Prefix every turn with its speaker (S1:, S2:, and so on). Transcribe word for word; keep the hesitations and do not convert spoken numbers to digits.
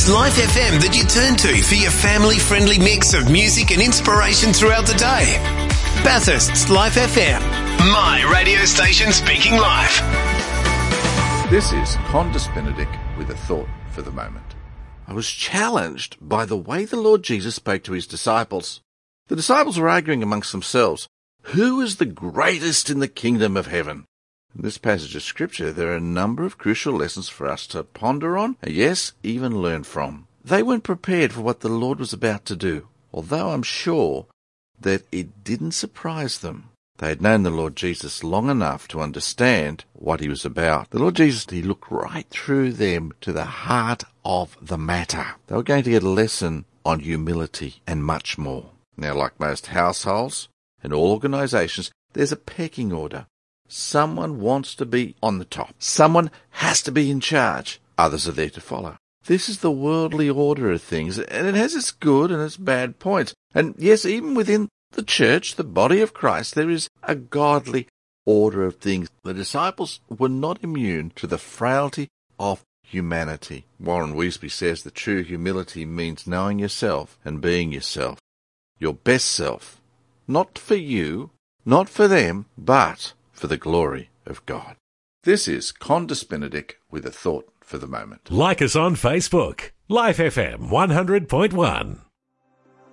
S1: It's Life F M that you turn to for your family-friendly mix of music and inspiration throughout the day. Bathurst's Life F M, my radio station speaking life.
S2: This is Condis Benedict with a thought for the moment. I was challenged by the way the Lord Jesus spoke to his disciples. The disciples were arguing amongst themselves, who is the greatest in the kingdom of heaven? In this passage of Scripture, there are a number of crucial lessons for us to ponder on, and yes, even learn from. They weren't prepared for what the Lord was about to do, although I'm sure that it didn't surprise them. They had known the Lord Jesus long enough to understand what he was about. The Lord Jesus, he looked right through them to the heart of the matter. They were going to get a lesson on humility and much more. Now, like most households and all organisations, there's a pecking order. Someone wants to be on the top. Someone has to be in charge. Others are there to follow. This is the worldly order of things, and it has its good and its bad points. And yes, even within the church, the body of Christ, there is a godly order of things. The disciples were not immune to the frailty of humanity. Warren Wiersbe says that true humility means knowing yourself and being yourself, your best self, not for you, not for them, but for the glory of God. This is Condis Benedict with a thought for the moment.
S3: Like us on Facebook, Life F M one hundred point one.